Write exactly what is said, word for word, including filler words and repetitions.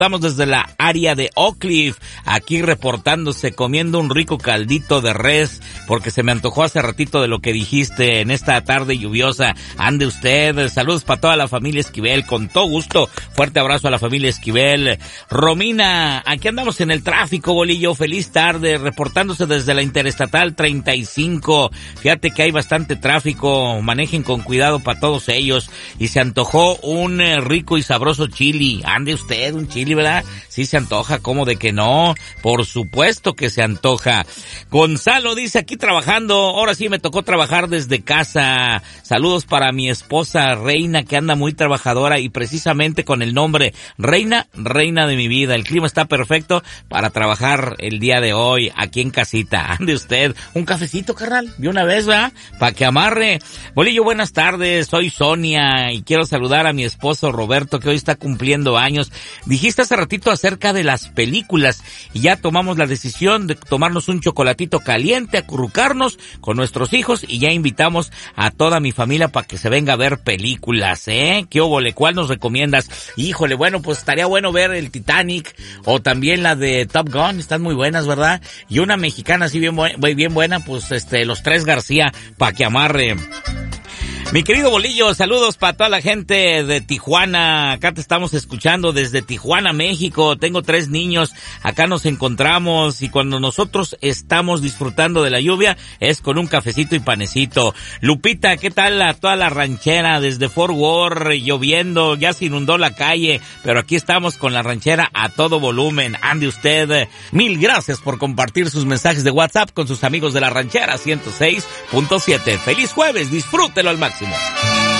Estamos desde la área de Oak Cliff, aquí reportándose, comiendo un rico caldito de res, porque se me antojó hace ratito de lo que dijiste en esta tarde lluviosa. Ande usted, saludos para toda la familia Esquivel, con todo gusto, fuerte abrazo a la familia Esquivel. Romina, aquí andamos en el tráfico, Bolillo, feliz tarde, reportándose desde la Interestatal treinta y cinco. Fíjate que hay bastante tráfico, manejen con cuidado para todos ellos. Y se antojó un eh, rico y sabroso chili. Ande usted, un chili, ¿verdad? Sí se antoja, ¿cómo de que no? Por supuesto que se antoja. Gonzalo dice, aquí trabajando, ahora sí me tocó trabajar desde casa. Saludos para mi esposa Reina, que anda muy trabajadora y precisamente con el nombre Reina, Reina de mi vida. El clima está perfecto para trabajar el día de hoy aquí en casita. Ande usted, un cafecito, carnal, de una vez, ¿verdad? Para que amarre. Bolillo, buenas tardes, soy Sonia y quiero saludar a mi esposo Roberto, que hoy está cumpliendo años. Dijiste hace ratito acerca de las películas y ya tomamos la decisión de tomarnos un chocolatito caliente, acurrucarnos con nuestros hijos y ya invitamos a toda mi familia para que se venga a ver películas, ¿eh? ¿Qué óvole? ¿Cuál nos recomiendas? Híjole, bueno, pues estaría bueno ver el Titanic o también la de Top Gun, están muy buenas, ¿verdad? Y una mexicana así bien, bu- bien buena, pues este, Los Tres García, para que amarre. Mi querido Bolillo, saludos para toda la gente de Tijuana. Acá te estamos escuchando desde Tijuana, México. Tengo tres niños, acá nos encontramos y cuando nosotros estamos disfrutando de la lluvia es con un cafecito y panecito. Lupita, ¿qué tal a toda la ranchera desde Fort Worth? Lloviendo, ya se inundó la calle, pero aquí estamos con la ranchera a todo volumen. Ande usted. Mil gracias por compartir sus mensajes de WhatsApp con sus amigos de la ranchera ciento seis punto siete. Feliz jueves, disfrútelo al máximo.